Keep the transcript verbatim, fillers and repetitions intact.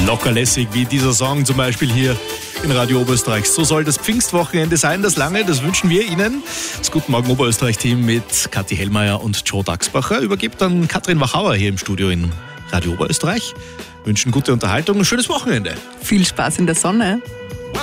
Locker lässig wie dieser Song zum Beispiel hier in Radio Oberösterreich. So soll das Pfingstwochenende sein, das lange, das wünschen wir Ihnen. Das Guten Morgen Oberösterreich-Team mit Kathi Hellmeier und Joe Dachsbacher übergibt dann Katrin Wachauer hier im Studio in Radio Oberösterreich. Wünschen gute Unterhaltung und ein schönes Wochenende. Viel Spaß in der Sonne.